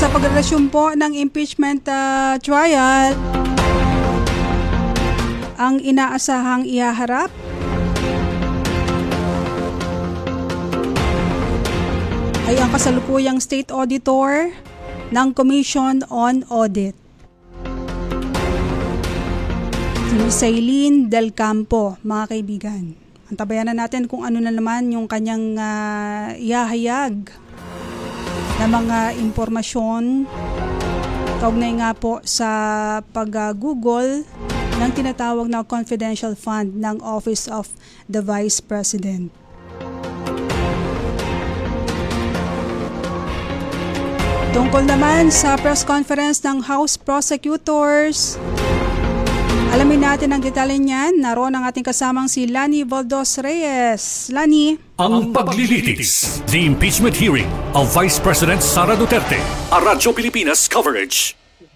sa pagrelasyon po ng impeachment trial, ang inaasahang ihaharap ay ang kasalukuyang State Auditor ng Commission on Audit, si Ms. Eileen Del Campo, mga kaibigan. Antabayan na natin kung ano na naman yung kanyang ihahayag na mga impormasyon kaugnay nga po sa pag-Google ng tinatawag na confidential fund ng Office of the Vice President. Tungkol naman sa press conference ng House Prosecutors, alamin natin ang detalye niyan. Naroon ang ating kasamang si Lani Valdos Reyes. Lani. Ang paglilitis, the impeachment hearing of Vice President Sara Duterte, a Radyo Pilipinas coverage.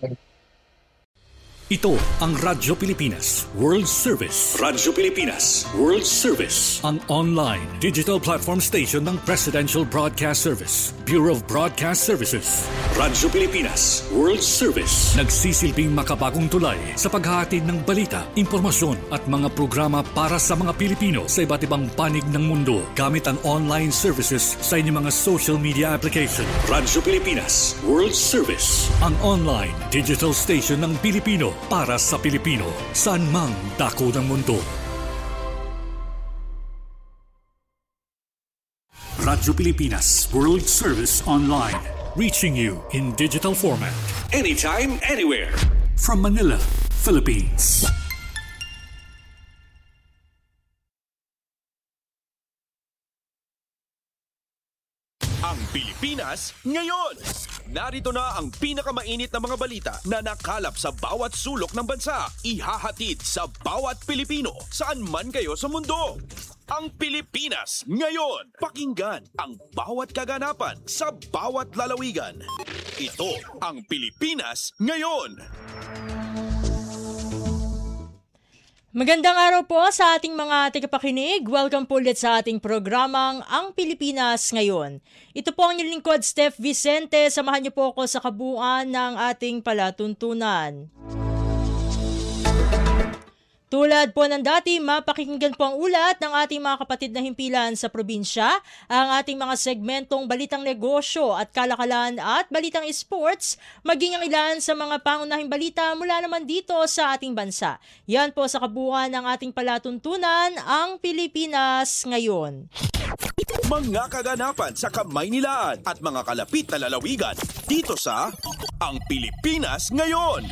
Ito ang Radyo Pilipinas World Service. Radyo Pilipinas World Service. Ang online digital platform station ng Presidential Broadcast Service, Bureau of Broadcast Services. Radyo Pilipinas World Service. Nagsisilbing makabagong tulay sa paghahatid ng balita, impormasyon at mga programa para sa mga Pilipino sa iba't ibang panig ng mundo gamit ang online services sa inyong mga social media application. Radyo Pilipinas World Service. Ang online digital station ng Pilipino para sa Pilipino, saan mang dako ng mundo. Radyo Pilipinas World Service Online, reaching you in digital format, anytime, anywhere, from Manila, Philippines. Ang Pilipinas ngayon! Narito na ang pinakamainit na mga balita na nakalap sa bawat sulok ng bansa. Ihahatid sa bawat Pilipino, saan man kayo sa mundo. Ang Pilipinas ngayon! Pakinggan ang bawat kaganapan sa bawat lalawigan. Ito ang Pilipinas ngayon! Magandang araw po sa ating mga tagapakinig. Welcome po ulit sa ating programang Ang Pilipinas Ngayon. Ito po ang inyong lingkod, Steph Vicente. Samahan niyo po ako sa kabuuan ng ating palatuntunan. Tulad po ng dati, mapakinggan po ang ulat ng ating mga kapatid na himpilan sa probinsya, ang ating mga segmentong balitang negosyo at kalakalan at balitang sports, maging ang ilan sa mga pangunahing balita mula naman dito sa ating bansa. Yan po sa kabuuan ng ating palatuntunan, Ang Pilipinas Ngayon. Mga kaganapan sa Kamaynilaan at mga kalapit na lalawigan dito sa Ang Pilipinas Ngayon.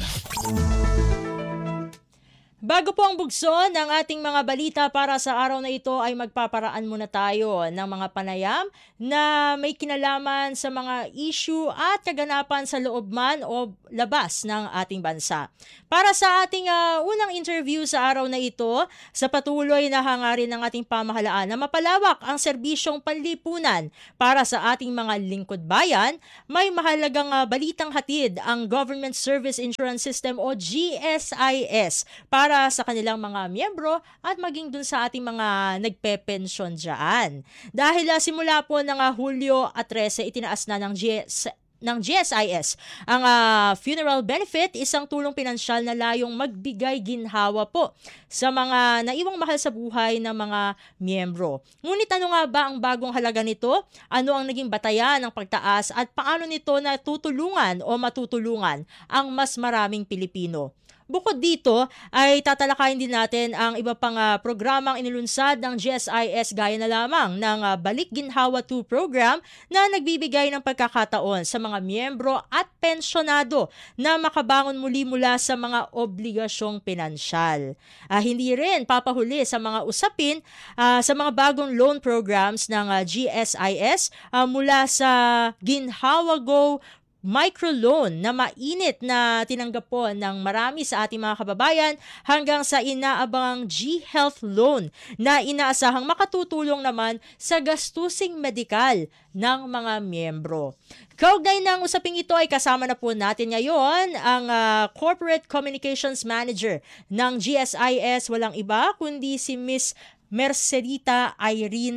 Bago po ang bugso ng ating mga balita para sa araw na ito ay magpaparaan muna tayo ng mga panayam na may kinalaman sa mga issue at kaganapan sa loob man o labas ng ating bansa. Para sa ating unang interview sa araw na ito, sa patuloy na hangarin ng ating pamahalaan na mapalawak ang serbisyong panlipunan para sa ating mga lingkod bayan, may mahalagang balitang hatid ang Government Service Insurance System o GSIS para sa kanilang mga miyembro at maging dun sa ating mga nagpe-pensyon dyan. Dahil simula po ng Hulyo 13, itinaas na ng GSIS ang funeral benefit, isang tulong pinansyal na layong magbigay ginhawa po sa mga naiwang mahal sa buhay ng mga miyembro. Ngunit ano nga ba ang bagong halaga nito? Ano ang naging batayan ng pagtaas at paano nito natutulungan o matutulungan ang mas maraming Pilipino? Bukod dito ay tatalakayin din natin ang iba pang programang inilunsad ng GSIS gaya na lamang ng Balik Ginhawa 2 program na nagbibigay ng pagkakataon sa mga miyembro at pensyonado na makabangon muli mula sa mga obligasyong pinansyal. Hindi rin papahuli sa mga usapin sa mga bagong loan programs ng GSIS mula sa Ginhawa Go microloan na mainit na tinanggap po ng marami sa ating mga kababayan hanggang sa inaabangang G-Health Loan na inaasahang makatutulong naman sa gastusing medikal ng mga miyembro. Kaugnay ng usaping ito ay kasama na po natin ngayon ang Corporate Communications Manager ng GSIS, walang iba kundi si Miss Mercedita Irene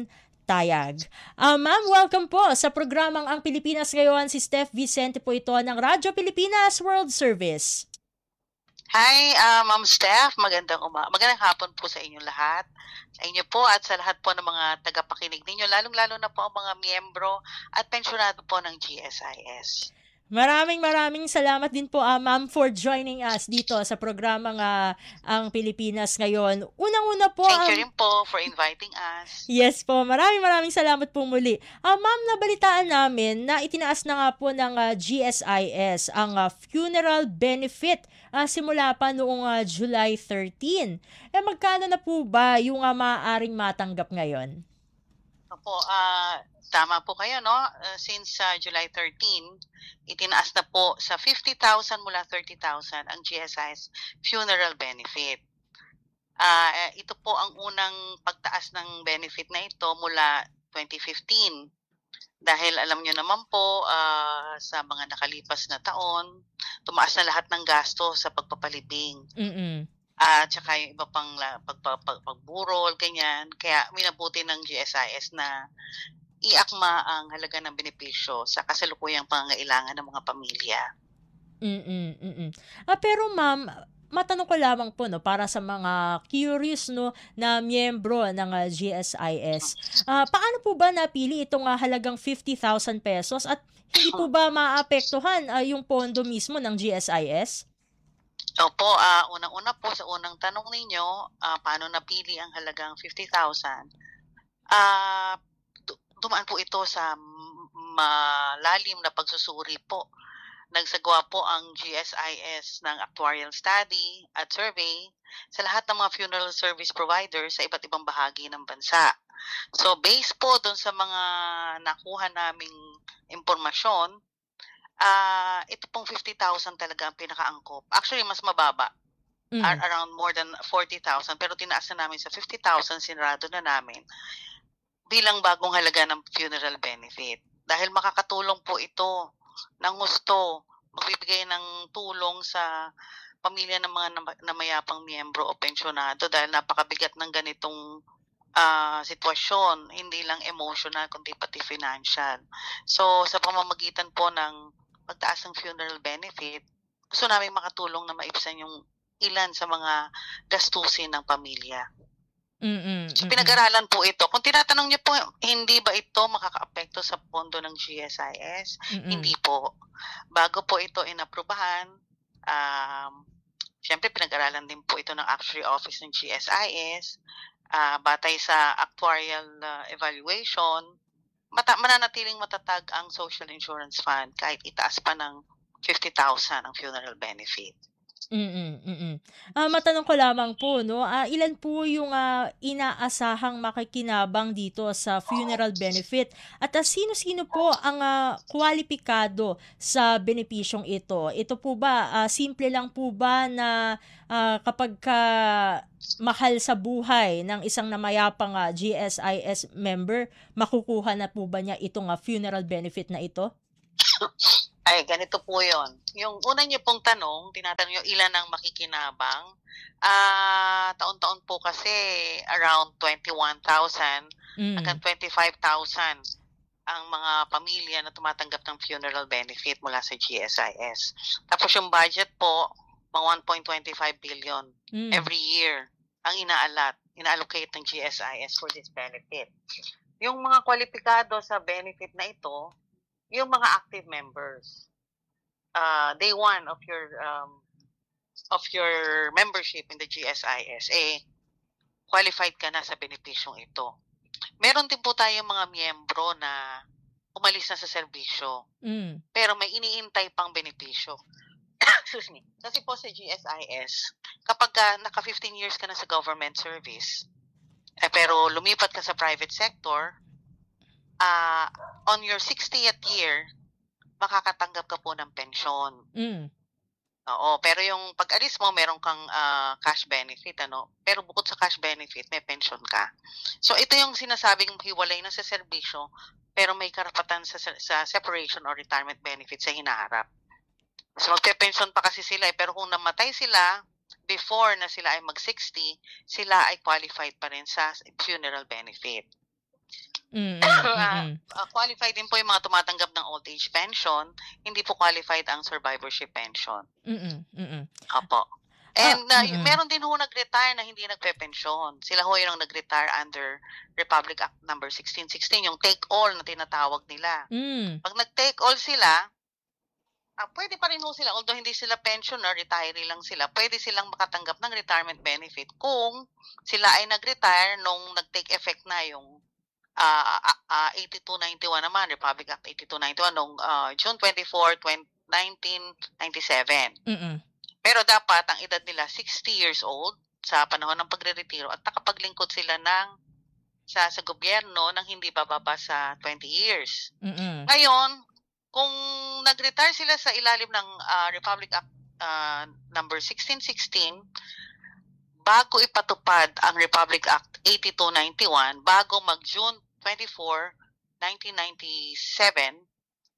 Tayag. Ma'am, welcome po sa programang Ang Pilipinas Ngayon. Si Steph Vicente po ito ng Radyo Pilipinas World Service. Hi, Ma'am Steph. Magandang hapon po sa inyong lahat. Sa inyo po at sa lahat po ng mga tagapakinig ninyo, lalong-lalo na po ang mga miyembro at pensyonado po ng GSIS. Maraming salamat din po, ma'am, for joining us dito sa programang Ang Pilipinas Ngayon. Unang-una po... Thank you rin po for inviting us. Yes po, maraming salamat po muli. Ma'am, nabalitaan namin na itinaas na nga po ng GSIS ang funeral benefit simula pa noong July 13. Magkano na po ba yung maaaring matanggap ngayon? Opo, tama po kayo, no? Since July 13, itinaas na po sa 50,000 mula 30,000 ang GSIS funeral benefit. Ito po ang unang pagtaas ng benefit na ito mula 2015. Dahil alam nyo naman po, sa mga nakalipas na taon, tumaas na lahat ng gasto sa pagpapalibing. At saka yung iba pang pagburol, ganyan. Kaya minabuti ng GSIS na iakma ang halaga ng benepisyo sa kasalukuyang pangangailangan ng mga pamilya. Pero ma'am, matanong ko lamang po, no, para sa mga curious, no, na miyembro ng GSIS. Paano po ba napili itong halagang 50,000 pesos at hindi po ba maapektuhan yung pondo mismo ng GSIS? Opo, unang-una po sa unang tanong ninyo, paano napili ang halagang 50,000? Dumaan po ito sa malalim na pagsusuri po. Nagsagawa po ang GSIS ng actuarial study at survey sa lahat ng mga funeral service providers sa iba't ibang bahagi ng bansa. So based po doon sa mga nakuha naming impormasyon, ito pong 50,000 talaga ang pinakaangkop. Actually, mas mababa. Around more than 40,000. Pero tinaas na namin sa 50,000, sinarado na namin bilang bagong halaga ng funeral benefit. Dahil makakatulong po ito ng gusto, magbibigay ng tulong sa pamilya ng mga namayapang miyembro o pensyonado dahil napakabigat ng ganitong sitwasyon, hindi lang emotional kundi pati financial. So sa pamamagitan po ng pagtaas ng funeral benefit, gusto namin makatulong na maibsan yung ilan sa mga gastusin ng pamilya. So, pinag-aralan po ito. Kung tinatanong niyo po, hindi ba ito makaka-apekto sa pondo ng GSIS? Hindi po. Bago po ito inaprubahan, siyempre pinag-aralan din po ito ng Actuary Office ng GSIS. Batay sa actuarial evaluation, mananatiling matatag ang Social Insurance Fund kahit itaas pa ng 50,000 ang funeral benefit. Matanong ko lamang po, no, ilan po yung inaasahang makikinabang dito sa funeral benefit at sino-sino po ang kwalipikado sa benepisyong ito? Ito po ba, simple lang po ba na kapag mahal sa buhay ng isang namayapang GSIS member, makukuha na po ba niya itong funeral benefit na ito? Ay, ganito po yon. Yung una niyo pong tanong, tinatanong niyo ilan ang makikinabang. Taon-taon po kasi around 21,000 hanggang 25,000 ang mga pamilya na tumatanggap ng funeral benefit mula sa GSIS. Tapos yung budget po, mga 1.25 billion every year ang ina-allocate ng GSIS for this benefit. Yung mga kwalipikado sa benefit na ito, yung mga active members, day one of your membership in the GSIS, qualified ka na sa benepisyong ito. Meron din po tayong mga miyembro na umalis na sa serbisyo, pero may iniintay pang benepisyo. Excuse me. Kasi po sa GSIS, kapag naka 15 years ka na sa government service, pero lumipat ka sa private sector, on your 60th year, makakatanggap ka po ng pensyon. Oo, pero yung pag-alis mo, meron kang cash benefit, ano? Pero bukod sa cash benefit, may pension ka. So ito yung sinasabing hiwalay na sa serbisyo, pero may karapatan sa separation or retirement benefit sa hinaharap. So magpe-pension pa kasi sila, pero kung namatay sila before na sila ay mag-60, sila ay qualified pa rin sa funeral benefit. Qualified din po yung mga tumatanggap ng old age pension, hindi po qualified ang survivorship pension. Opo. And meron din ho nag-retire na hindi nagpe-pensyon. Sila ho yung nag-retire under Republic Act number 1616, yung take-all na tinatawag nila. Pag nag-take-all sila, pwede pa rin ho sila, although hindi sila pensioner, retiree lang sila, pwede silang makatanggap ng retirement benefit kung sila ay nag-retire nung nag-take effect na yung 8291 naman, Republic Act 8291, nung June 24, 1997. Pero dapat ang edad nila 60 years old sa panahon ng pagre-retiro at nakapaglingkod sila sa gobyerno ng hindi bababa sa 20 years. Ngayon, kung nag-retire sila sa ilalim ng Republic Act number 1616, bago ipatupad ang Republic Act 8291, bago mag-June 24, 1997,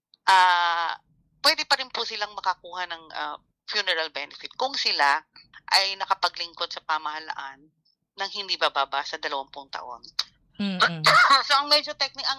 pwede pa rin po silang makakuha ng funeral benefit kung sila ay nakapaglingkod sa pamahalaan ng hindi bababa sa 20 taon. So ang medyo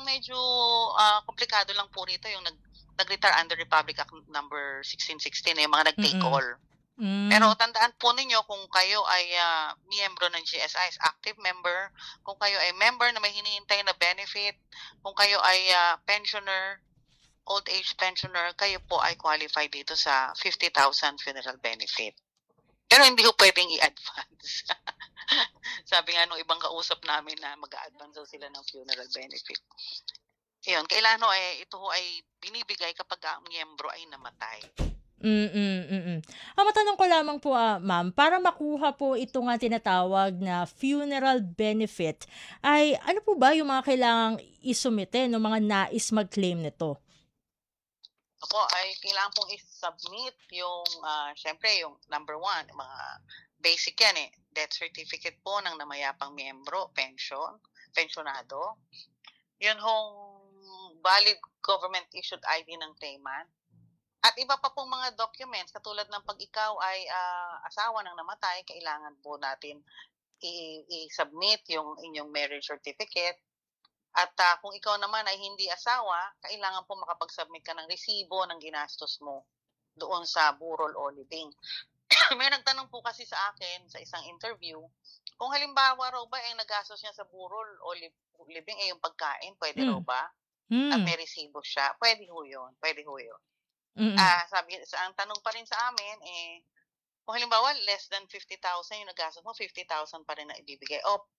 komplikado lang po rito yung nag-retire under Republic Act number 1616, yung mga nag-take all. Pero tandaan po ninyo, kung kayo ay miyembro ng GSIS, active member, kung kayo ay member na may hinihintay na benefit, kung kayo ay pensioner, old age pensioner, kayo po ay qualified dito sa 50,000 funeral benefit. Pero hindi ho pwedeng i-advance. Sabi nga nung ibang kausap namin na mag-a-advance sila ng funeral benefit. Yun, kailan ito ay binibigay kapag ang miyembro ay namatay. Matanong ko lamang po, ma'am, para makuha po ito nga tinatawag na funeral benefit, ay ano po ba yung mga kailangang isumite ng mga nais mag-claim nito? Opo, ay kailangan pong i-submit yung, syempre, yung number 1, mga basic yan death certificate po ng namayapang miyembro, pensionado. Yun hong valid government-issued ID ng claimant. At iba pa pong mga documents, katulad ng pag ikaw ay asawa ng namatay, kailangan po natin i-submit yung inyong marriage certificate. At kung ikaw naman ay hindi asawa, kailangan po makapag-submit ka ng resibo ng ginastos mo doon sa burol o libing. May nagtanong po kasi sa akin sa isang interview, kung halimbawa raw ba nagastos niya sa burol o libing yung pagkain, pwede raw ba? At may resibo siya, pwede ho yun. Ang tanong pa rin sa amin, kung halimbawa less than 50,000 yung nagastos mo, 50,000 pa rin na ibibigay.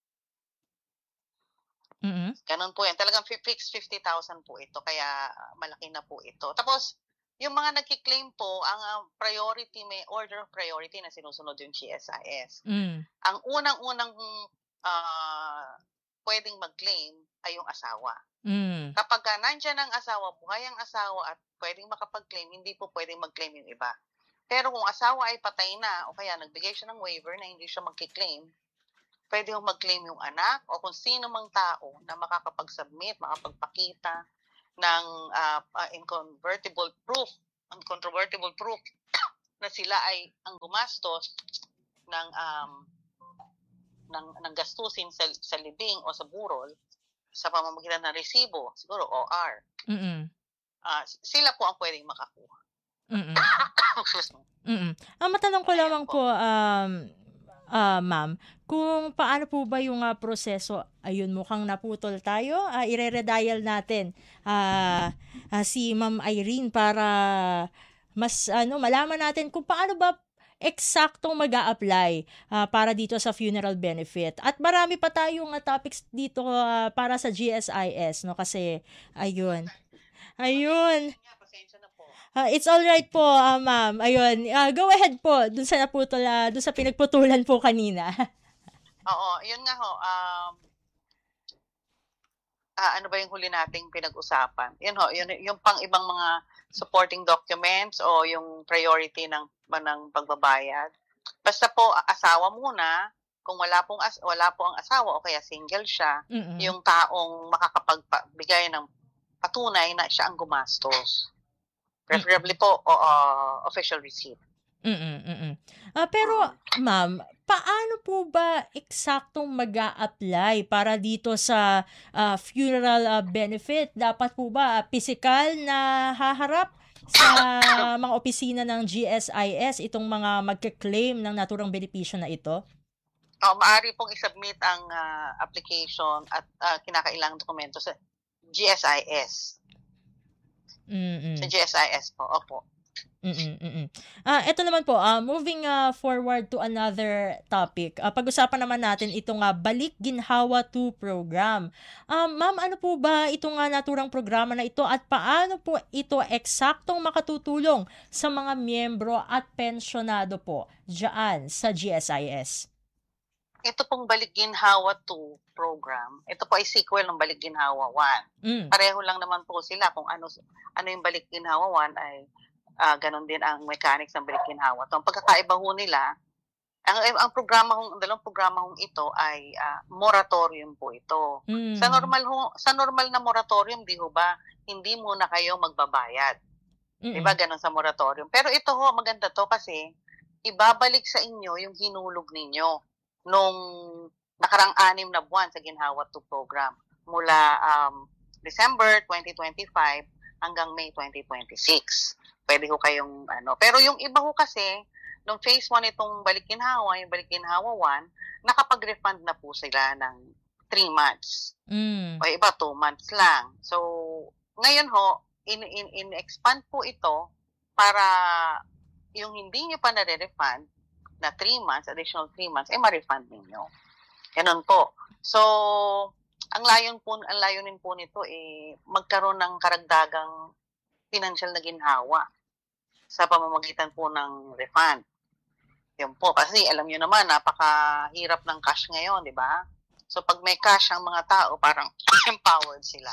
Ganun po yan. Talagang fixed 50,000 po ito. Kaya malaki na po ito. Tapos, yung mga nagki-claim po, ang priority, may order of priority na sinusunod yung GSIS. Ang unang-unang pwedeng mag-claim ay yung asawa. Kapag nandyan ang asawa, buhay ang asawa at pwedeng makapag-claim, hindi po pwedeng mag-claim yung iba. Pero kung asawa ay patay na o kaya nagbigay siya ng waiver na hindi siya magki-claim, pwede yung mag-claim yung anak o kung sino mang tao na makakapag-submit, makapagpakita ng incontrovertible proof na sila ay ang gumastos ng gastusin sa libing o sa burol sa pamamagitan ng resibo, siguro OR. Sila po ang pwedeng makakuha. Excuse me. Matanong ko lamang po, ma'am, kung paano po ba yung proseso? Ayun, mukhang naputol tayo. Ire-redial natin si Ma'am Irene para mas malaman natin kung paano ba eksaktong mag-a-apply para dito sa funeral benefit. At marami pa tayong topics dito para sa GSIS, no? Kasi ayun. It's all right po, ma'am. Ayun, go ahead po dun sa naputol, dun sa pinagputulan po kanina. Oo, yun nga ho. Ano ba yung huli nating pinag-usapan? Yun ho, yung pang ibang mga supporting documents o yung priority ng pagbabayad. Basta po asawa muna. Kung wala po ang asawa o kaya single siya, yung taong makakapagbigay ng patunay na siya ang gumastos. Preferably po official receipt. Pero ma'am, paano po ba eksaktong mag-a-apply para dito sa funeral benefit? Dapat po ba physical na haharap sa mga opisina ng GSIS itong mga magke-claim ng naturang benepisyo na ito? Maaari pong isubmit ang application at kinakailangang dokumento sa GSIS. Sa GSIS po, opo. Ito naman po, moving forward to another topic. Pag-usapan naman natin itong Balik Ginhawa 2 program. Ma'am, ano po ba itong naturang programa na ito at paano po ito eksaktong makatutulong sa mga miyembro at pensyonado po diyan sa GSIS? Ito pong Balik Ginhawa 2 program, ito po ay sequel ng Balik Ginhawa 1. Pareho lang naman po sila. Kung ano yung Balik Ginhawa 1 ay ganon din ang mechanics ng Balik Ginhawa 2. Ang pagkakaiba ho nila, ang dalawang programa hong ito ay moratorium po ito. Sa normal na moratorium, di ho ba, hindi muna kayo magbabayad. Di ba, ganon sa moratorium. Pero ito ho, maganda to kasi ibabalik sa inyo yung hinulog ninyo nung nakarang 6 na buwan sa Ginhawa 2 program mula December 2025 hanggang May 2026. Pwede ho kayong Pero yung iba ho kasi, nung phase 1 itong Balik Ginhawa, yung Balik Ginhawa 1, nakapag-refund na po sila ng 3 months. O iba 2 months lang. So, ngayon ho, in-expand po ito para yung hindi nyo pa nare-refund na 3 months, additional 3 months, ma-refund ninyo. Ganun po. So, ang layunin po nito magkaroon ng karagdagang financial na ginhawa sa pamamagitan po ng refund. Yun po. Kasi alam nyo naman, napakahirap ng cash ngayon, di ba? So, pag may cash ang mga tao, parang empowered sila.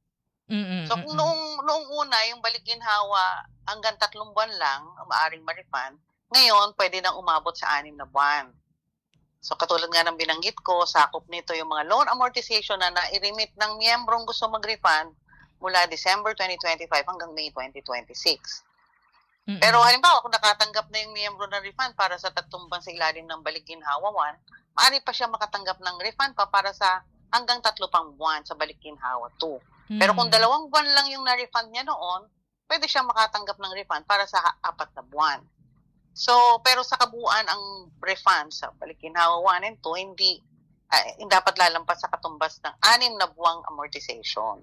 So, kung noong una, yung Balik Ginhawa, hanggang 3 buwan lang, maaaring ma-refund, ngayon, pwede nang umabot sa 6 na buwan. So, katulad nga ng binanggit ko, sakop nito yung mga loan amortization na nai-remit ng miyembrong gusto mag-refund mula December 2025 hanggang May 2026. Pero halimbawa, kung nakatanggap na yung miyembro ng refund para sa 3 buwan sa ilalim ng Balik Ginhawa 1, maaari pa siya makatanggap ng refund pa para sa hanggang 3 pang buwan sa Balik Ginhawa 2. Pero kung 2 buwan lang yung na-refund niya noon, pwede siya makatanggap ng refund para sa 4 na buwan. So, pero sa kabuuan, ang refund sa Balik Ginhawa 1 and 2, hindi dapat lalampas sa katumbas ng 6 na buwang amortization.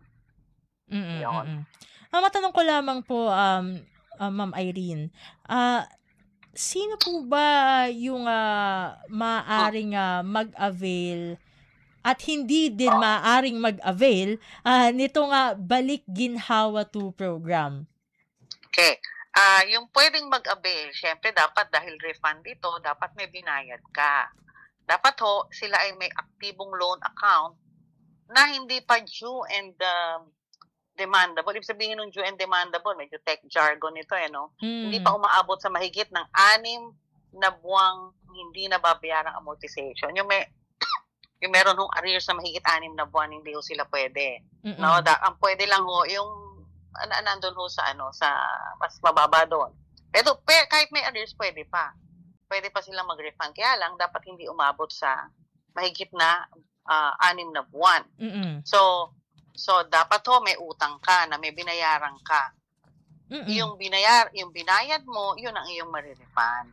Matanong ko lamang po, Ma'am Irene, sino po ba yung maaaring mag-avail at hindi din maaaring mag-avail nitong Balik Ginhawa 2 program? Okay. Yung pwedeng mag-avail, syempre dapat dahil refund ito, dapat may binayad ka. Dapat ho, sila ay may aktibong loan account na hindi pa due and demandable. Ibig sabihin ng due and demandable, medyo tech jargon ito, Hindi pa umaabot sa mahigit ng 6 na buwang hindi nababayarang amortization. Yung meron hong arrears na mahigit 6 na buwan, hindi ho sila pwede. Ang pwede lang ho, yung nandun ho sa mas mababa doon. Pero kahit may arrears, pwede pa silang mag-refund. Kaya lang, dapat hindi umabot sa mahigit na 6 na buwan. So dapat ho, may utang ka, na may binayaran ka. Yung binayad mo, yun ang iyong ma-refund.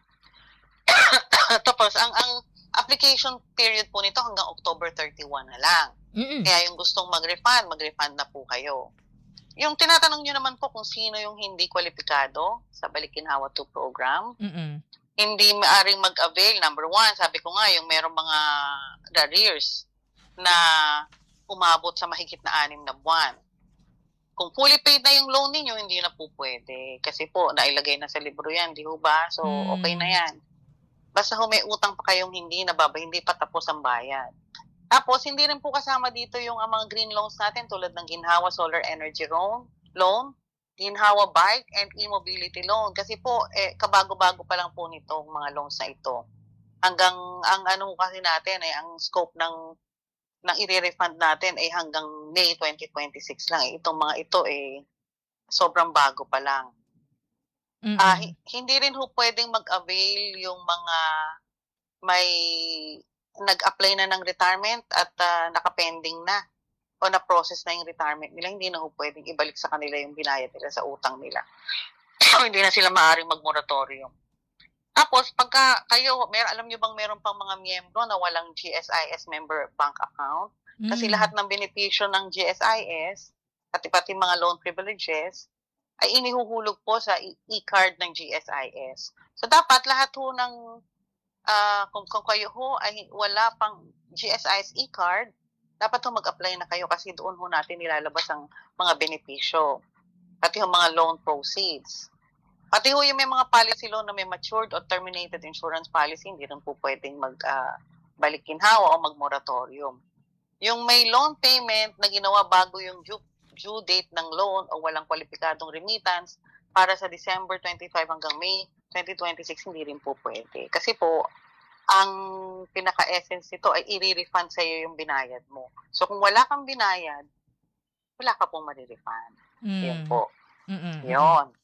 Tapos, ang application period po nito hanggang October 31 na lang. Kaya yung gustong mag-refund na po kayo. Yung tinatanong nyo naman po kung sino yung hindi kwalipikado sa Balik Ginhawa 2 program, hindi maaring mag-avail. Number 1, sabi ko nga, yung merong mga arrears na umabot sa mahigit na 6 na buwan. Kung fully paid na yung loan ninyo, hindi na po pwede. Kasi po, nailagay na sa libro yan, di ho ba? So, okay na yan. Basta may utang pa kayong hindi pa tapos ang bayad. Tapos, hindi rin po kasama dito yung mga green loans natin tulad ng Ginhawa Solar Energy Loan, Ginhawa Bike and E-Mobility Loan. Kasi po, kabago-bago pa lang po nitong mga loans na ito. Hanggang, kasi natin, ang scope ng i-refund natin ay hanggang May 2026 lang. Itong mga ito, sobrang bago pa lang. Hindi rin ho pwedeng mag-avail yung mga may nag-apply na ng retirement at nakapending na o na-process na yung retirement nila, hindi na ho pwedeng ibalik sa kanila yung binayad nila sa utang nila. Hindi na sila maaaring mag-moratorium. Tapos, pagka kayo, alam nyo bang meron pang mga miyembro na walang GSIS member bank account? Kasi lahat ng benepisyo ng GSIS, at pati mga loan privileges, ay inihuhulog po sa e-card ng GSIS. So, dapat lahat ho ng, kung kayo ho ay wala pang GSIS e-card, dapat ho mag-apply na kayo kasi doon ho natin nilalabas ang mga benepisyo. Pati ho mga loan proceeds. Pati ho yung may mga policy loan na may matured or terminated insurance policy, hindi rin po pwedeng balik ginhawa o mag-moratorium. Yung may loan payment na ginawa bago yung due date ng loan o walang kwalipikadong remittance para sa December 25 hanggang May 2026, hindi rin po pwede. Kasi po, ang pinaka-essence nito ay i-refund sa iyo yung binayad mo. So kung wala kang binayad, wala ka pong ma-refund. Yan po. Yun.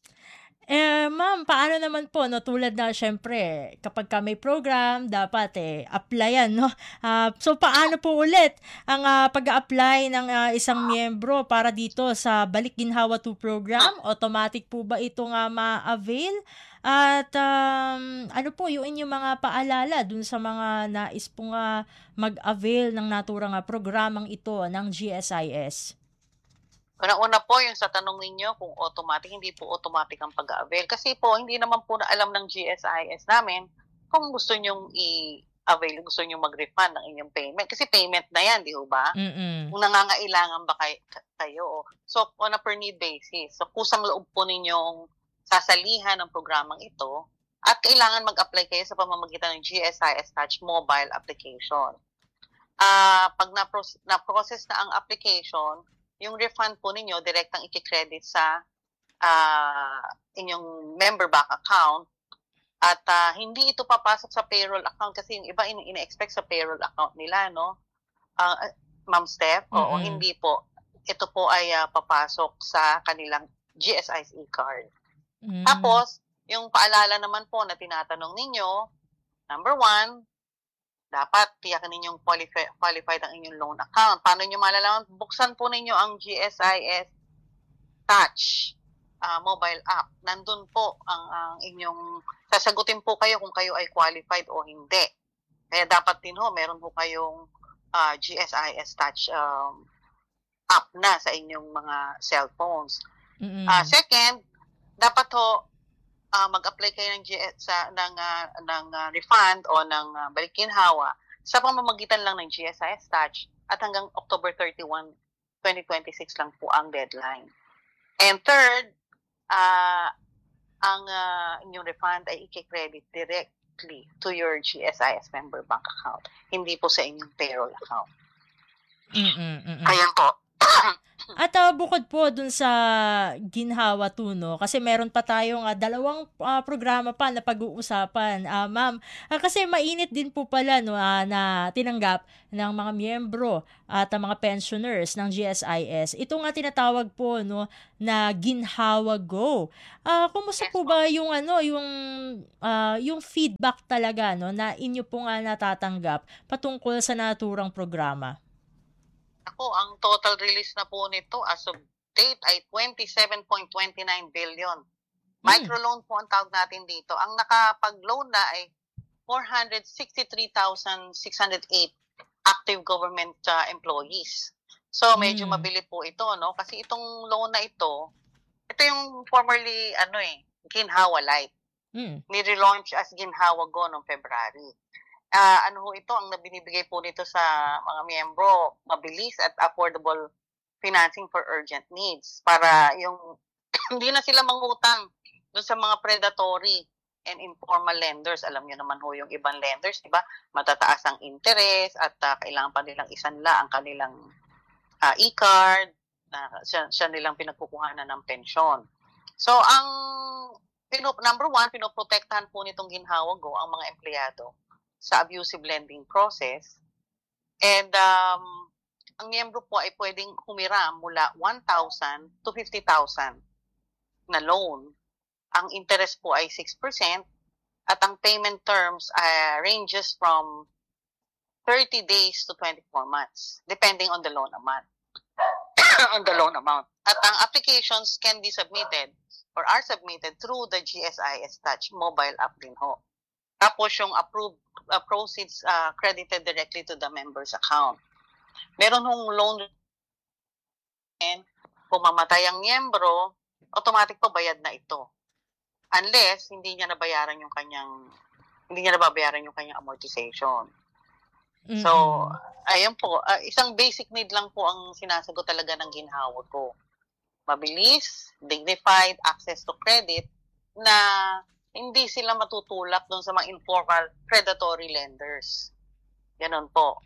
Ma'am, paano naman po, no, tulad na syempre, kapag ka may program, dapat applyan, no? So, paano po ulit ang pag-a-apply ng isang miyembro para dito sa Balik Ginhawa 2 program? Automatic po ba ito nga ma-avail? At ano po yung inyong mga paalala dun sa mga nais po nga mag-avail ng naturang programang ito ng GSIS? Una-una po, yung sa tanong ninyo kung automatic, hindi po automatic ang pag-avail. Kasi po, hindi naman po na alam ng GSIS namin kung gusto nyong i-avail, gusto nyong mag-refund ng inyong payment. Kasi payment na yan, di ba? Kung nangangailangan ba kayo. So, on a per need basis. So, kusang loob po ninyong sasalihan ng programang ito at kailangan mag-apply kayo sa pamamagitan ng GSIS Touch mobile application. Pag na-process na ang application, yung refund po ninyo, direktang i-credit sa inyong member bank account at hindi ito papasok sa payroll account kasi yung iba ina-expect sa payroll account nila, no? Ma'am Steph, oo, hindi po. Ito po ay papasok sa kanilang GSIS e-card. Tapos, yung paalala naman po na tinatanong ninyo, number 1, dapat tiyakin ninyong qualified ang inyong loan account. Paano nyo malalaman? Buksan po ninyo ang GSIS Touch mobile app. Nandun po ang inyong, sasagutin po kayo kung kayo ay qualified o hindi. Kaya dapat din ho, meron po kayong GSIS Touch app na sa inyong mga cellphones. Second, dapat ho, mag-apply kayo ng refund o ng Balik Ginhawa sa pamamagitan lang ng GSIS Touch at hanggang October 31, 2026 lang po ang deadline. And third, ang inyong refund ay i-credit directly to your GSIS member bank account, hindi po sa inyong payroll account. Ayan po. At bukod po dun sa Ginhawa 2, no, kasi meron pa tayong dalawang programa pa na pag-uusapan, ma'am. Kasi mainit din po pala, no, na tinanggap ng mga miyembro at mga pensioners ng GSIS. Ito nga tinatawag po, no, na Ginhawa Go. Kumusta po ba yung yung feedback talaga, no, na inyo po nga natatanggap patungkol sa naturang programa? Ang total release na po nito as of date ay 27.29 billion. Microloan po ang tawag natin dito. Ang nakapag-loan na ay 463,608 active government employees. So medyo mabili po ito, no? Kasi itong loan na ito yung formerly Ginhawa Light. Ni-relaunch as Ginhawa Go noong February. Ito, ang binibigay po nito sa mga miyembro, mabilis at affordable financing for urgent needs para yung hindi na sila mangutang doon sa mga predatory and informal lenders. Alam niyo naman ho yung ibang lenders, di ba? Matataas ang interest at kailangan pa nilang isanla ang kanilang e-card na siya nilang pinagkukuhanan ng pensyon. So, number 1, pinoprotektahan po nitong Ginhawa Go ang mga empleyado sa abusive lending process. And ang miyembro po ay pwedeng humiram mula 1,000 to 50,000 na loan. Ang interest po ay 6% At ang payment terms ranges from 30 days to 24 months, depending on the loan amount. At ang applications can be submitted or are submitted through the GSIS Touch mobile app din ho. Tapos yung approved proceeds credited directly to the member's account. Meron hong loan, kung mamatay ang miyembro, automatic pa bayad na ito. Unless hindi niya nababayaran yung kanyang amortization. Mm-mm. So, ayun po, isang basic need lang po ang sinasagot talaga ng ginhawa ko. Mabilis, dignified access to credit na hindi sila matutulak doon sa mga informal predatory lenders. Ganon po.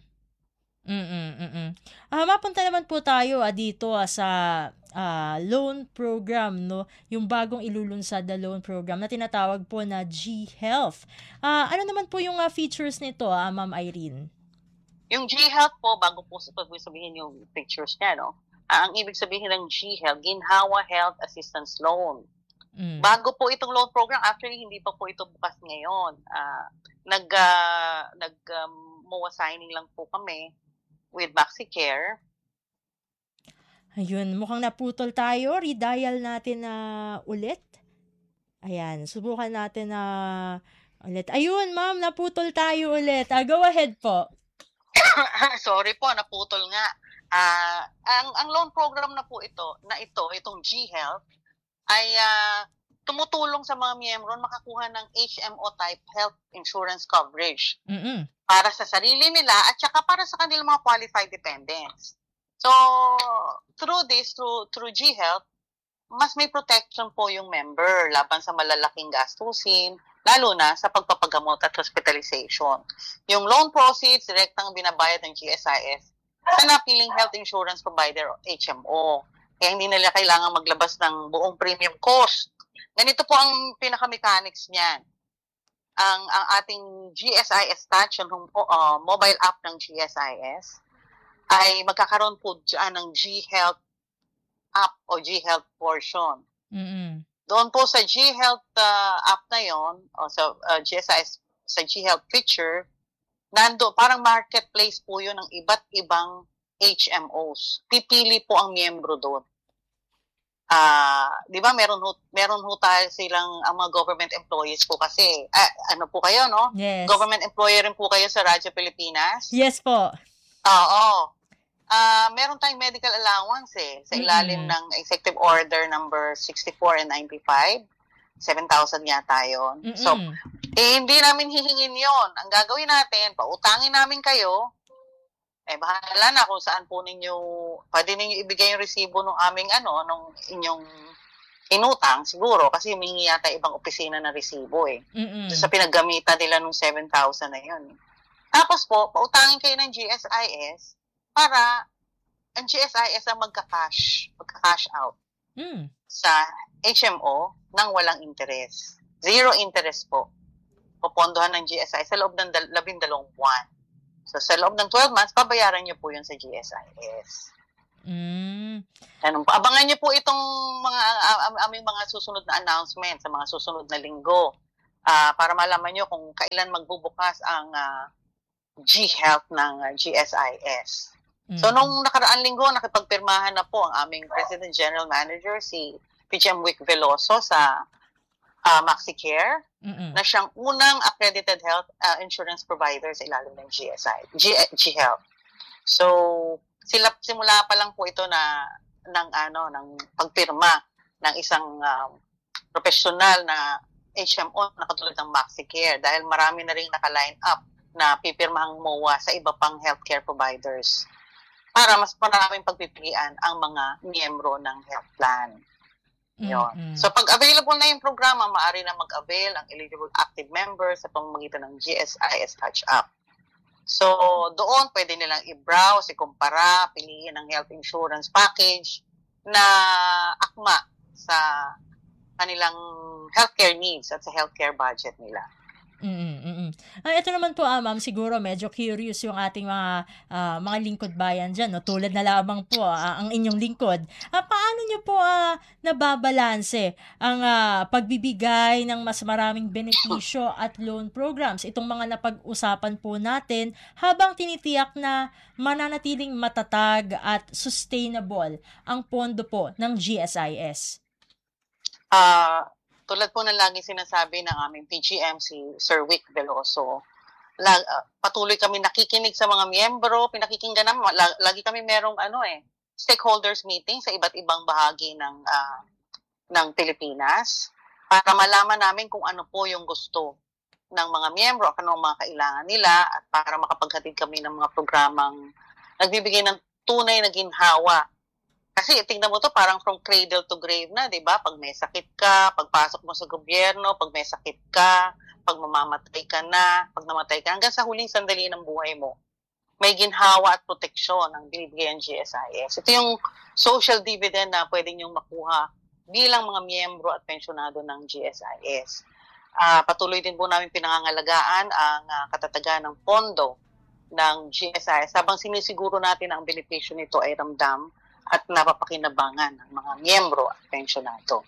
Mapunta naman po tayo dito sa loan program, no? Yung bagong ilulunsad na loan program na tinatawag po na G-Health. Ano naman po yung features nito, Ma'am Irene? Yung G-Health po, bago po sabihin yung pictures niya, no? Ang ibig sabihin ng G-Health, Ginhawa Health Assistance Loan. Bago po itong loan program, actually hindi pa po ito bukas ngayon. MOA signing lang po kami with MaxiCare. Ayun, mukhang naputol tayo. Redial natin ulit. Ayan, subukan natin ulit. Ayun, ma'am, naputol tayo ulit. Go ahead po. Sorry po, naputol nga. Ang loan program na po itong G-Health, ay tumutulong sa mga miyembro makakuha ng HMO type health insurance coverage para sa sarili nila at saka para sa kanilang mga qualified dependents. So, through G-Health, mas may protection po yung member laban sa malalaking gastusin, lalo na sa pagpapagamot at hospitalization. Yung loan proceeds, direktang binabayad ng GSIS sa napiling health insurance provider o HMO. Kaya hindi nila kailangan maglabas ng buong premium cost. Ganito po ang pinaka-mechanics niyan. Ang ating GSIS Touch, yung mobile app ng GSIS, ay magkakaroon po dyan ng G-Health app o G-Health portion. Doon po sa G-Health app na yon o sa GSIS, sa G-Health feature, parang marketplace po yun ng iba't ibang HMOs. Pipili po ang miyembro doon. Di ba meron ho tayo silang ang mga government employees po kasi ano po kayo, no? Yes. Government employee rin po kayo sa Radyo Pilipinas? Yes po. Oo. Meron tayong medical allowance sa ilalim ng Executive Order number 64 and 95. 7,000 yata yun. So, hindi namin hihingin yon. Ang gagawin natin, pautangin namin kayo, bahala na kung saan po pwede ninyo ibigay yung resibo nung aming nung inyong inutang, siguro, kasi humingi yata ibang opisina na resibo sa pinaggamitan nila nung 7,000 na yun. Tapos po, pautangin kayo ng GSIS para ang GSIS ang magka-cash out sa HMO nang walang interest. Zero interest po. Pupondohan ng GSIS sa loob ng 12 buwan. So, sa loob ng 12 months, pabayaran niyo po yun sa GSIS. Abangan niyo po itong aming mga susunod na announcement sa mga susunod na linggo para malaman niyo kung kailan magbubukas ang G-Health ng GSIS. So, nung nakaraan linggo, nakipagpirmahan na po ang aming President General Manager, si PGM Wick Veloso sa MaxiCare, na siyang unang accredited health insurance provider sa ilalim ng G-Health. So, simula pa lang po ito ng pagpirma ng isang professional na HMO na katulad ng MaxiCare dahil marami na rin naka-line up na pipirmahang MOA sa iba pang healthcare providers para mas maraming pagpipilian ang mga miyembro ng health plan. Yun. So, pag available na yung programa, maaari na mag-avail ang eligible active members sa pamamagitan ng GSIS Touch App. So, doon pwede nilang i-browse, ikumpara, piliin ang health insurance package na akma sa kanilang healthcare needs at sa healthcare budget nila. Ito naman po, ma'am, siguro medyo curious yung ating mga lingkod bayan dyan, no? Tulad na lamang po ang inyong lingkod. Paano nyo po nababalanse ang pagbibigay ng mas maraming benepisyo at loan programs? Itong mga napag-usapan po natin habang tinitiyak na mananatiling matatag at sustainable ang pondo po ng GSIS. Tulad po na lagi sinasabi ng aming PGM, si Sir Wick Veloso, patuloy kami nakikinig sa mga miyembro, pinakikinggan namin, lagi kami merong stakeholders meeting sa iba't ibang bahagi ng Pilipinas para malaman namin kung ano po yung gusto ng mga miyembro, ano ang mga kailangan nila, at para makapaghatid kami ng mga programang nagbibigay ng tunay na ginhawa. Kasi tingnan mo to, parang from cradle to grave na, di ba? Pag may sakit ka, pagpasok mo sa gobyerno, pag may sakit ka, pag mamamatay ka na, pag namatay ka, hanggang sa huling sandali ng buhay mo, may ginhawa at proteksyon ang binibigay ng GSIS. Ito yung social dividend na pwede niyong makuha bilang mga miyembro at pensyonado ng GSIS. Patuloy din po namin pinangangalagaan ang katatagan ng pondo ng GSIS habang sinisiguro natin ang benepisyo nito ay ramdam at napapakinabangan ng mga miyembro at pensyonado.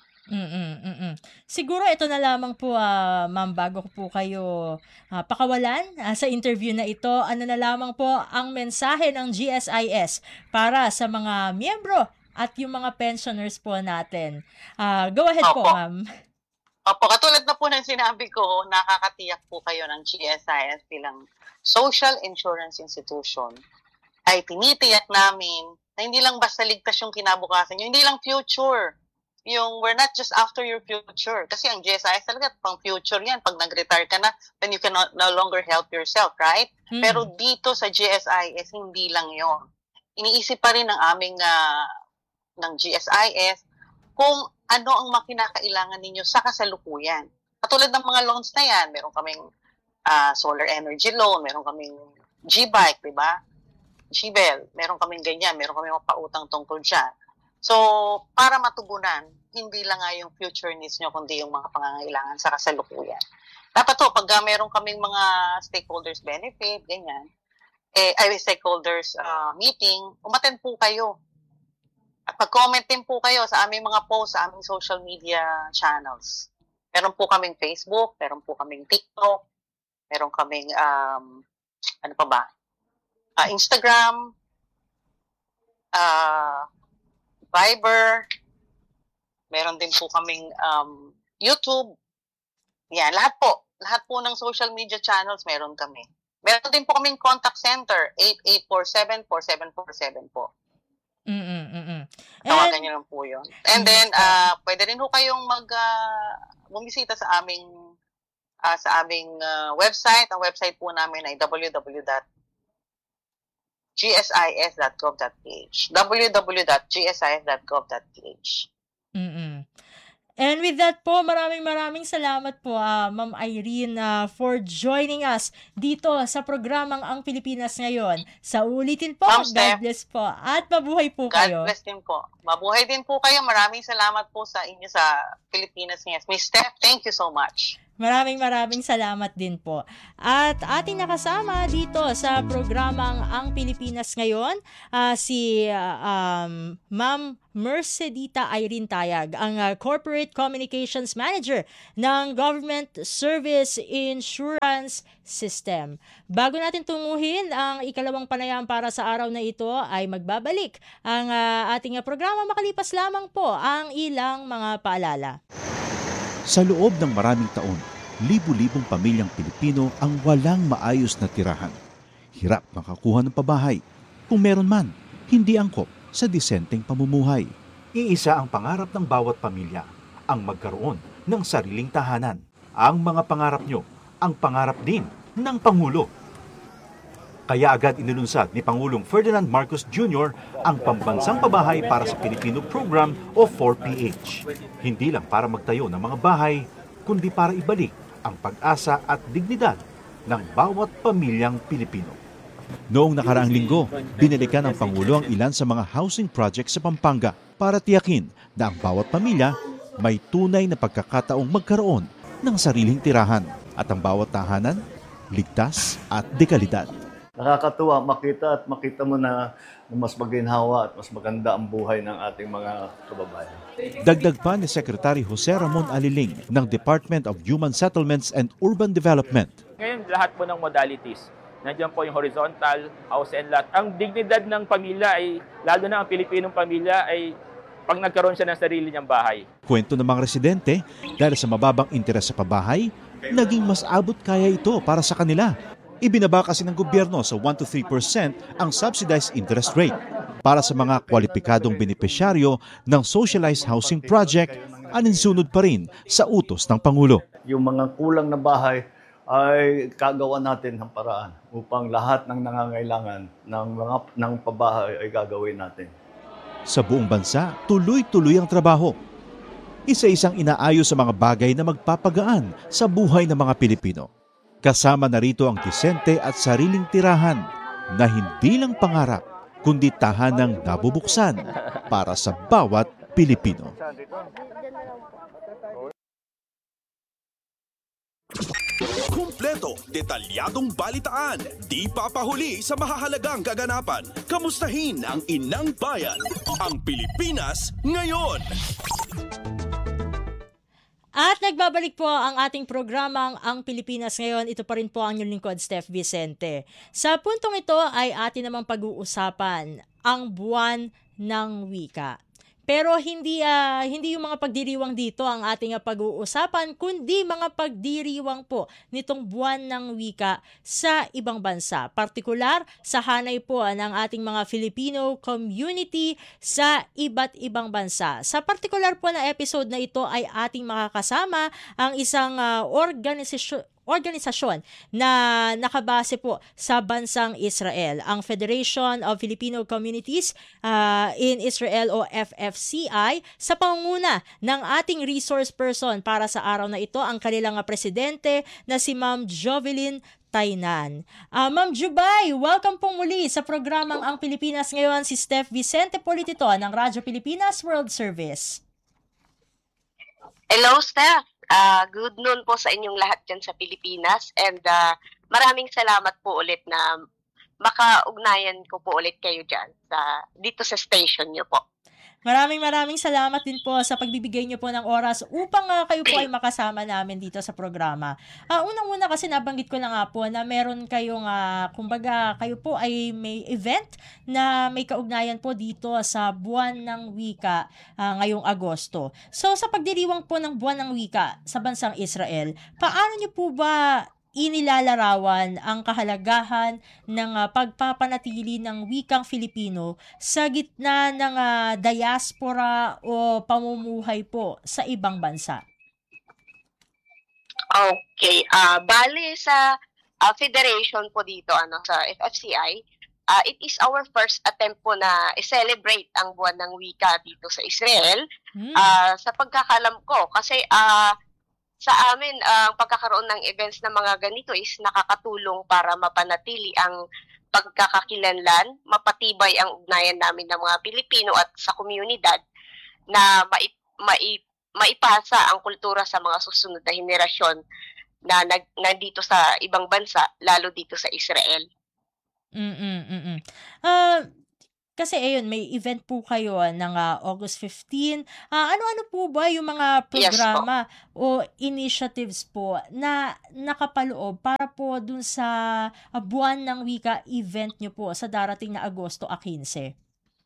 Siguro ito na lamang po, ma'am, bago ko po kayo pakawalan sa interview na ito, ano na lamang po ang mensahe ng GSIS para sa mga miyembro at yung mga pensioners po natin. Go ahead po, ma'am. Opo, katulad na po ng sinabi ko, nakakatiyak po kayo ng GSIS bilang social insurance institution ay tinitiyak namin na hindi lang basta ligtas yung kinabukasan nyo, hindi lang future. Yung we're not just after your future. Kasi ang GSIS talaga, pang future yan. Pag nag-retire ka na, then you can no longer help yourself, right? Pero dito sa GSIS, hindi lang yon. Iniisip pa rin ng aming ng GSIS kung ano ang makinakailangan ninyo sa kasalukuyan. Katulad ng mga loans na yan, meron kaming solar energy loan, meron kaming G-Bike, di ba? G-Bell, meron kaming ganyan, meron kaming pautang tungkol dyan. So, para matugunan, hindi lang nga yung future needs nyo, kundi yung mga pangangailangan sa kasalukuyan. Dapat to, pag meron kaming mga stakeholders benefit, ganyan, stakeholders meeting, umattend po kayo. At pag-comment din po kayo sa aming mga posts, sa aming social media channels. Meron po kaming Facebook, meron po kaming TikTok, meron kaming, Instagram, Viber, meron din po kaming YouTube. Yan, lahat po ng social media channels meron kami. Meron din po kaming contact center, 8847-4747 po. Tawagan niyo lang po yun. And then, pwede rin po kayong bumisita sa aming website. Ang website po namin ay www.gsis.gov.ph www.gsis.gov.ph. And with that po, maraming salamat po, Ma'am Irene, for joining us dito sa programang Ang Pilipinas Ngayon. Sa ulitin po, God bless po. At mabuhay po kayo. God bless din po. Mabuhay din po kayo. Maraming salamat po sa inyo sa Pilipinas Ngayon. Miss Steph, thank you so much. Maraming salamat din po. At ating nakasama dito sa programang Ang Pilipinas Ngayon, si Ma'am Mercedita Irene Tayag, ang Corporate Communications Manager ng Government Service Insurance System. Bago natin tunguhin ang ikalawang panayam para sa araw na ito, ay magbabalik ang ating programa. Makalipas lamang po ang ilang mga paalala. Sa loob ng maraming taon, libu-libong pamilyang Pilipino ang walang maayos na tirahan. Hirap makakuha ng pabahay. Kung meron man, hindi angkop sa disenteng pamumuhay. Iisa ang pangarap ng bawat pamilya, ang magkaroon ng sariling tahanan. Ang mga pangarap nyo, ang pangarap din ng Pangulo. Kaya agad inilunsad ni Pangulong Ferdinand Marcos Jr. ang Pambansang Pabahay para sa Pilipino Program o 4PH. Hindi lang para magtayo ng mga bahay, kundi para ibalik ang pag-asa at dignidad ng bawat pamilyang Pilipino. Noong nakaraang linggo, binalikan ng Pangulo ang ilan sa mga housing projects sa Pampanga para tiyakin na ang bawat pamilya may tunay na pagkakataong magkaroon ng sariling tirahan. at ang bawat tahanan, ligtas at dekalidad. Nakakatuwa makita mo na mas maginhawa at mas maganda ang buhay ng ating mga kababayan. Dagdag pa ni Secretary Jose Ramon Aliling ng Department of Human Settlements and Urban Development. Ngayon, lahat po ng modalities. Nandiyan po yung horizontal, house and lot. Ang dignidad ng pamilya ay, lalo na ang Pilipinong pamilya, ay pag nagkaroon siya ng sarili niyang bahay. Kwento ng mga residente, dahil sa mababang interes sa pabahay, naging mas abot kaya ito para sa kanila. Ibinaba kasi ng gobyerno sa 1 to 3% ang subsidized interest rate para sa mga kwalipikadong benepisyaryo ng Socialized Housing Project, aninsunod pa rin sa utos ng Pangulo. Yung mga kulang na bahay ay kagawa natin ng paraan upang lahat ng nangangailangan ng pabahay ay gagawin natin. Sa buong bansa, tuloy-tuloy ang trabaho. Isa-isang inaayos sa mga bagay na magpapagaan sa buhay ng mga Pilipino. Kasama na rito ang disente at sariling tirahan na hindi lang pangarap, kundi tahanang nabubuksan para sa bawat Pilipino. Kumpleto, detalyadong balitaan, di papahuli sa mahahalagang kaganapan. Kamustahin ang inang bayan, ang Pilipinas ngayon. At nagbabalik po ang ating programang Ang Pilipinas Ngayon. Ito pa rin po ang inyong lingkod, Steph Vicente. Sa puntong ito ay atin namang pag-uusapan ang buwan ng wika. Pero hindi yung mga pagdiriwang dito ang ating pag-uusapan, kundi mga pagdiriwang po nitong buwan ng wika sa ibang bansa. Partikular sa hanay po ng ating mga Filipino community sa iba't ibang bansa. Sa partikular po na episode na ito ay ating makakasama ang isang organisasyon na nakabase po sa bansang Israel, ang Federation of Filipino Communities in Israel o FFCI, sa pangunguna ng ating resource person para sa araw na ito, ang kanilang presidente na si Ma'am Jovelyn Taynan. Ma'am Jubay, welcome pong muli sa programang Ang Pilipinas Ngayon. Si Steph Vicente Politito ng Radyo Pilipinas World Service. Hello, Steph. Good noon po sa inyong lahat dyan sa Pilipinas, and maraming salamat po ulit na makaugnayan ko po ulit kayo dyan dito sa station nyo po. Maraming salamat din po sa pagbibigay niyo po ng oras upang kayo po ay makasama namin dito sa programa. Unang-una kasi nabanggit ko na nga po na meron kayong, kumbaga kayo po ay may event na may kaugnayan po dito sa buwan ng wika ngayong Agosto. So sa pagdiriwang po ng buwan ng wika sa bansang Israel, paano niyo po ba inilalarawan ang kahalagahan ng pagpapanatili ng wikang Filipino sa gitna ng diaspora o pamumuhay po sa ibang bansa? Okay. Bale sa federation po dito, sa FFCI, it is our first attempt po na i-celebrate ang buwan ng wika dito sa Israel. Sa pagkakalam ko, kasi sa amin, ang pagkakaroon ng events na mga ganito is nakakatulong para mapanatili ang pagkakakilanlan, mapatibay ang ugnayan namin ng mga Pilipino at sa komunidad na maipasa ang kultura sa mga susunod na henerasyon na nandito sa ibang bansa, lalo dito sa Israel. Kasi ayun, may event po kayo ng August 15. Ano-ano po ba yung mga programa o initiatives po na nakapaloob para po dun sa buwan ng wika event nyo po sa darating na Agosto 15?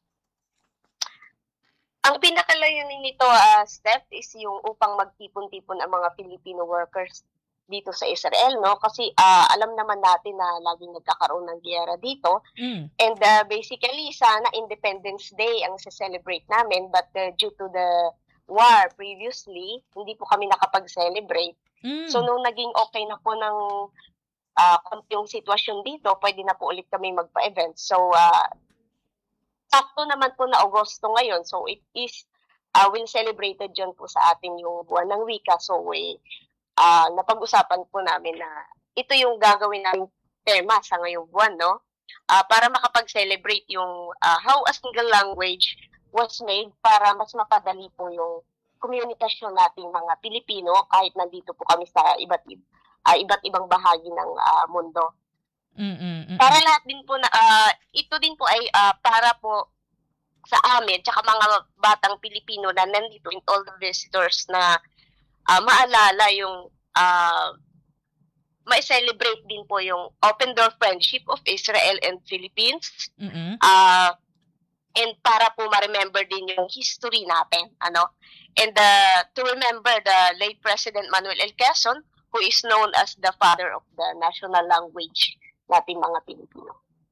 Ang pinakalayunin nito, Steph, is yung upang magtipon-tipon ang mga Filipino workers dito sa Israel, no? Kasi alam naman natin na laging nagkakaroon ng giyera dito. And basically, sana Independence Day ang celebrate namin, but due to the war previously, hindi po kami nakapag-celebrate. So, nung naging okay na po ng yung sitwasyon dito, pwede na po ulit kami magpa-event. So, sakto naman po na Agosto ngayon. So, it is will celebrated dyan po sa atin yung buwan ng wika. So, napag-usapan po namin na ito yung gagawin namin tema sa ngayong buwan, no? Para makapag-celebrate yung how a single language was made para mas mapadali po yung komunikasyon nating mga Pilipino kahit nandito po kami sa iba't iba't ibang bahagi ng mundo. Mm. Para lahat din po na ito din po ay para po sa amin tsaka mga batang Pilipino na nandito and all the visitors na maalala yung ma-celebrate din po yung open door friendship of Israel and Philippines. Mm. And para po ma-remember din yung history natin, and to remember the late President Manuel L. Quezon, who is known as the father of the national language natin mga Pilipino.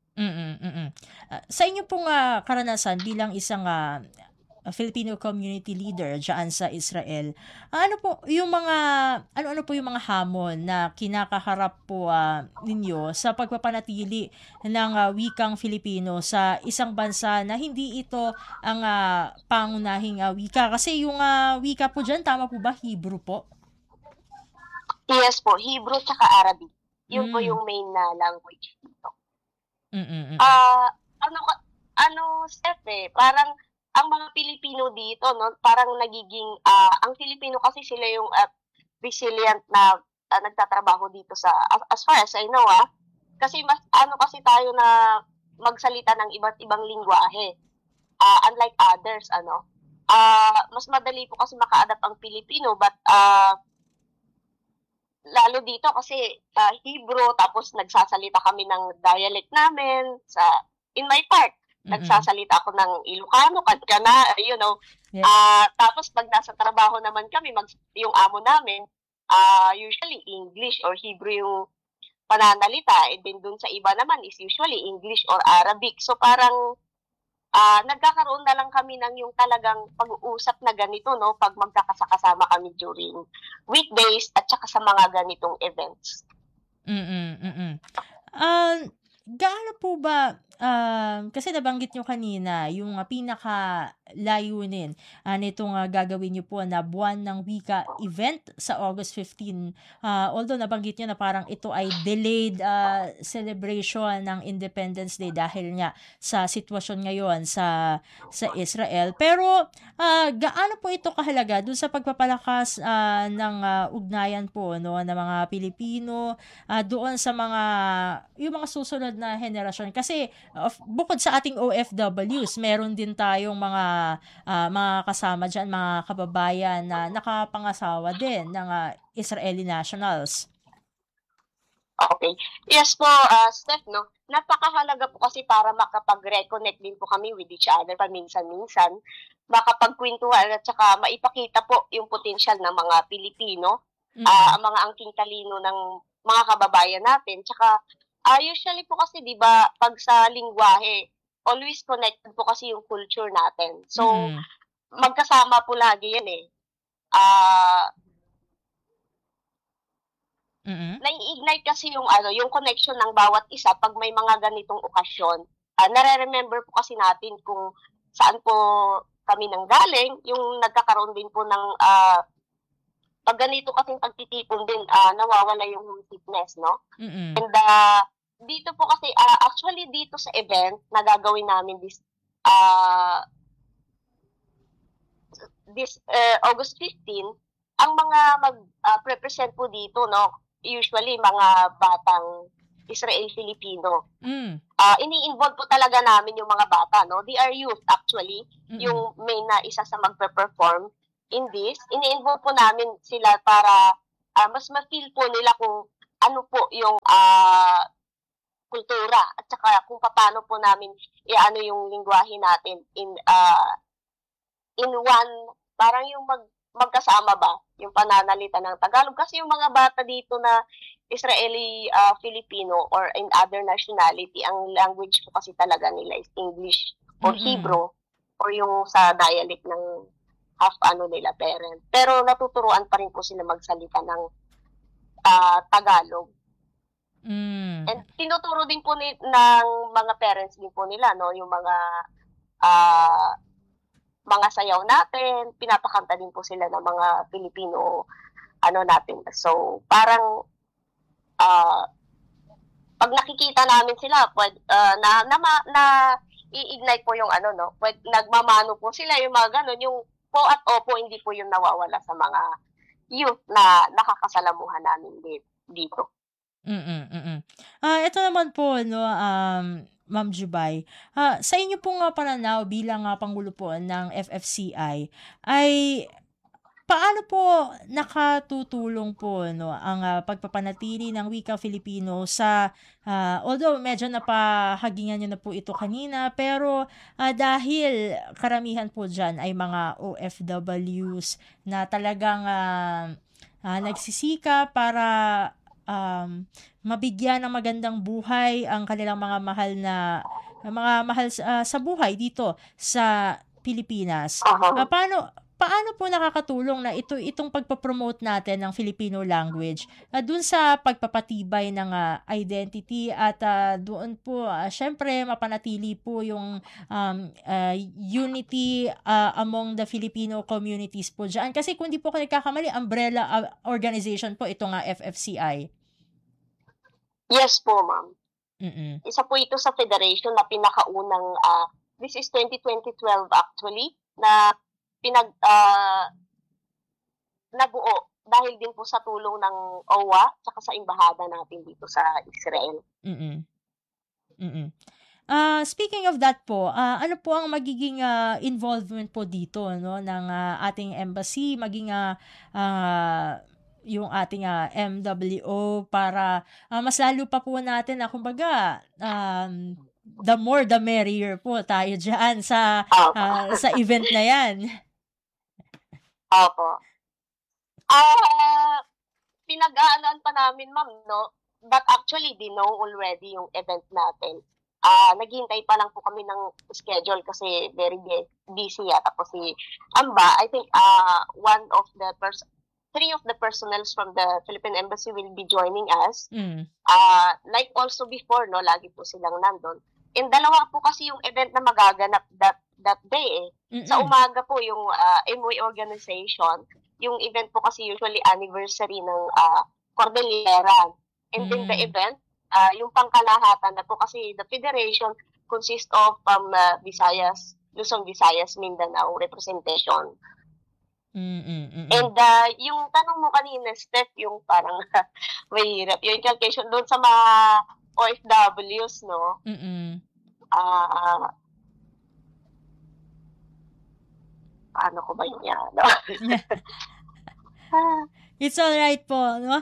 Sa inyo pong karanasan bilang isang Filipino community leader diyan sa Israel, ano po yung mga hamon na kinakaharap po ninyo sa pagpapanatili ng wikang Filipino sa isang bansa na hindi ito ang pangunahing wika? Kasi yung wika po diyan, tama po ba, Hebrew po? Yes po, Hebrew tsaka Arabic. Yun po yung main na language dito. Steph, parang ang mga Pilipino dito, no, parang nagiging, ang Filipino kasi sila yung resilient na nagtatrabaho dito sa, as far as I know, kasi mas, kasi tayo na magsalita ng iba't ibang lingwahe, unlike others, mas madali po kasi maka-adapt ang Pilipino, but, lalo dito kasi Hebrew, tapos nagsasalita kami ng dialect namin, in my part, nagsasalita ako ng Ilocano, Kadkana, tapos pag nasa trabaho naman kami, yung amo namin, usually English or Hebrew yung pananalita, and then dun sa iba naman is usually English or Arabic. So parang nagkakaroon na lang kami ng yung talagang pag-uusap na ganito, no, pag magkakasama kami during weekdays at saka sa mga ganitong events. Gaano po ba, kasi nabanggit nyo kanina, yung pinaka-layunin nitong gagawin nyo po na buwan ng wika event sa August 15. Although nabanggit nyo na parang ito ay delayed celebration ng Independence Day dahil nga sa sitwasyon ngayon sa Israel. Pero gaano po ito kahalaga dun sa pagpapalakas ng ugnayan po, no, ng mga Pilipino doon sa yung mga susunod na henerasyon? Kasi bukod sa ating OFWs, meron din tayong mga kasama dyan, mga kababayan na nakapangasawa din ng Israeli nationals. Okay. Yes po, Steph, no? Napakahalaga po kasi para makapag-reconnect din po kami with each other paminsan-minsan, makapagkwentuhan at saka maipakita po yung potential ng mga Pilipino, ang mga angking talino ng mga kababayan natin. Tsaka usually po kasi, di ba, pag sa lingwahe, always connected po kasi yung culture natin. So, magkasama po lagi yan eh. Nai-ignite kasi yung connection ng bawat isa pag may mga ganitong okasyon. Nare-remember po kasi natin kung saan po kami nanggaling, yung nagkakaroon din po ng pag ganito kasing pagtitipon din, nawawala yung homesickness, no? And dito po kasi, actually dito sa event na gagawin namin this August 15, ang mga mag-represent po dito, no, usually mga batang Israel-Filipino. Ini-involve po talaga namin yung mga bata, no? They are youth actually, yung main na isa sa magpe-perform in this. Ini-involve po namin sila para mas ma-feel po nila kung ano po yung kultura at saka kung paano po namin ano yung lingwahe natin in one, parang yung magkasama ba yung pananalita ng Tagalog, kasi yung mga bata dito na Israeli Filipino or in other nationality, ang language po kasi talaga nila is English or Hebrew or yung sa dialect ng half nila parent, pero natuturuan pa rin po sila magsalita ng Tagalog. And tinuturo din po ng mga parents din po nila, no, yung mga sayaw natin, pinapakanta din po sila ng mga Filipino natin. So parang pag nakikita namin sila, na i-ignite po yung nagmamano po sila, yung mga ganon, yung po at opo, hindi po yung nawawala sa mga youth na nakakasalamuhan namin dito. Ito naman po, no, Ma'am Jubay, sa inyo pong pananaw bilang Pangulo po ng FFCI, ay paano po nakatutulong po, no, ang pagpapanatili ng wikang Filipino sa, although medyo napahagingan nyo na po ito kanina, pero dahil karamihan po dyan ay mga OFWs na talagang nagsisika para mabigyan ng magandang buhay ang kanilang mga mahal sa buhay dito sa Pilipinas. Paano po nakakatulong na itong pagpapromote natin ng Filipino language dun sa pagpapatibay ng identity at doon po syempre mapanatili po yung unity among the Filipino communities po dyan. Kasi kung di po ako nagkakamali, umbrella organization po itong FFCI. Yes po, ma'am. Isa po ito sa federation na pinakaunang, this is 2012 actually, na nabuo dahil din po sa tulong ng OWA at sa embahada natin dito sa Israel. Speaking of that po, ano po ang magiging involvement po dito, no, ng ating embassy, maging yung ating MWO para mas lalo pa po natin na kumbaga the more the merrier po tayo dyan sa event na yan. Opo. Pinag-aanan pa namin, ma'am, no? But actually, they know already yung event natin. Naghihintay pa lang po kami ng schedule kasi very busy yata po si Amba. I think three of the personnels from the Philippine Embassy will be joining us. Like also before, no, lagi po silang nandun. And dalawa po kasi yung event na magaganap that day. Sa umaga po yung MOE organization. Yung event po kasi usually anniversary ng Cordillera. And then the event, yung pangkalahatan na po kasi the federation consists of Visayas, Luzon, Visayas, Mindanao representation. And yung tanong mo kanina, Steph, yung parang mahirap, yung calculation doon sa mga OFWs, no? Paano ko ba yun yan? No? It's alright po, no?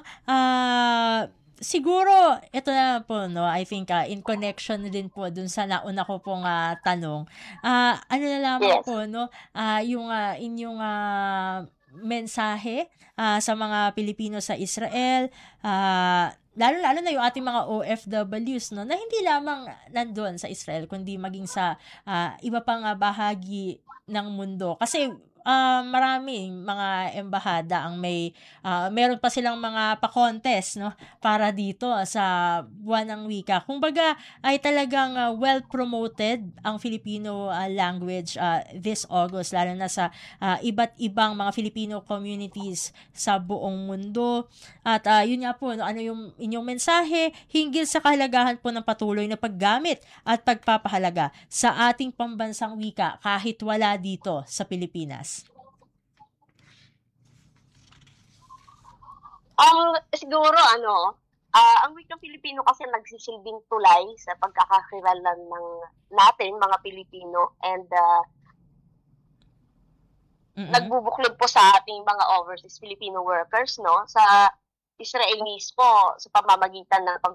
Siguro, ito na po, no, I think in connection din po dun sa nauna ko pong tanong, ano na lamang po, no, yung inyong mensahe sa mga Pilipino sa Israel, lalo na yung ating mga OFWs, no, na hindi lamang nandun sa Israel, kundi maging sa iba pang bahagi ng mundo. Kasi maraming mga embahada ang meron pa silang mga pa-contest, no, para dito sa buwan ng wika. Kumbaga ay talagang well promoted ang Filipino language this August, lalo na sa iba't ibang mga Filipino communities sa buong mundo. At yun nga po, no, ano yung inyong mensahe hinggil sa kahalagahan po ng patuloy na paggamit at pagpapahalaga sa ating pambansang wika kahit wala dito sa Pilipinas? Siguro, ang wikang Filipino kasi nagsisilbing tulay sa pagkakakilanlan ng natin, mga Pilipino, and nagbubuklod po sa ating mga overseas Filipino workers, no, sa Israel mismo, sa pamamagitan ng